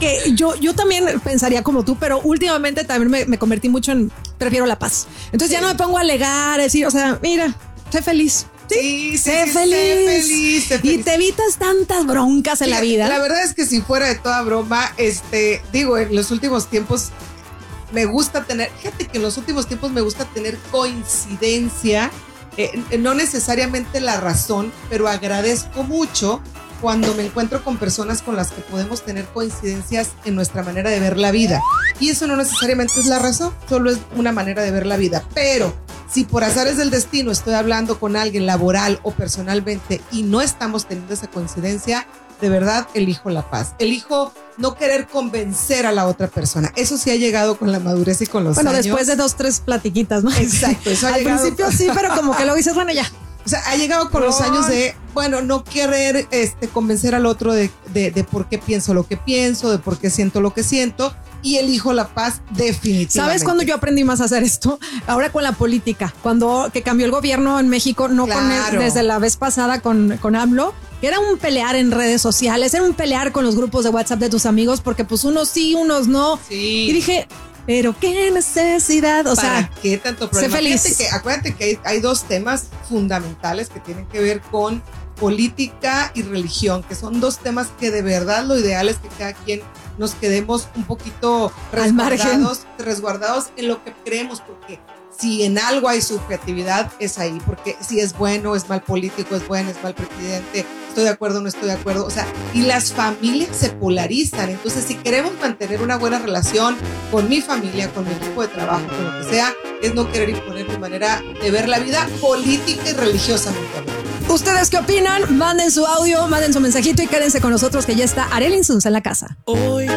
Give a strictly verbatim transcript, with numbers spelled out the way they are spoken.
que yo, yo también pensaría como tú, pero últimamente también me, me convertí mucho en prefiero la paz. Entonces sí. ya no me pongo a alegar, a decir, o sea, mira, sé feliz. Sí, sí, sé, sí, feliz. sé feliz, sé feliz. Y te evitas tantas broncas en Fíjate, la vida. La verdad es que si fuera de toda broma, este, digo, en los últimos tiempos me gusta tener, fíjate que en los últimos tiempos me gusta tener coincidencia, eh, no necesariamente la razón, pero agradezco mucho cuando me encuentro con personas con las que podemos tener coincidencias en nuestra manera de ver la vida. Y eso no necesariamente es la razón, solo es una manera de ver la vida. Pero si por azares del destino estoy hablando con alguien laboral o personalmente y no estamos teniendo esa coincidencia, de verdad elijo la paz. Elijo no querer convencer a la otra persona. Eso sí ha llegado con la madurez y con los bueno, años. Bueno, después de dos, tres platiquitas, ¿no? Exacto. Eso ha Al llegado principio con... sí, pero como que luego dices, bueno, ya. O sea, ha llegado con no. los años de, bueno, no querer este, convencer al otro de, de, de por qué pienso lo que pienso, de por qué siento lo que siento, y elijo la paz definitivamente. ¿Sabes cuándo yo aprendí más a hacer esto? Ahora con la política, cuando que cambió el gobierno en México, no claro. con el, desde la vez pasada con, con AMLO, que era un pelear en redes sociales, era un pelear con los grupos de WhatsApp de tus amigos, porque pues unos sí, unos no. Sí. Y dije, pero qué necesidad, o ¿Para sea, qué tanto problema? Sé feliz. Fíjate que, acuérdate que hay, hay dos temas fundamentales que tienen que ver con política y religión, que son dos temas que de verdad lo ideal es que cada quien nos quedemos un poquito resguardados, resguardados en lo que creemos, porque si en algo hay subjetividad es ahí, porque si es bueno, es mal político, es bueno, es mal presidente, estoy de acuerdo, no estoy de acuerdo, o sea, y las familias se polarizan. Entonces si queremos mantener una buena relación con mi familia, con mi equipo de trabajo, con lo que sea, es no querer imponer mi manera de ver la vida política y religiosamente. ¿Ustedes qué opinan? Manden su audio, manden su mensajito y quédense con nosotros que ya está Arely Insunza en la casa. Hoy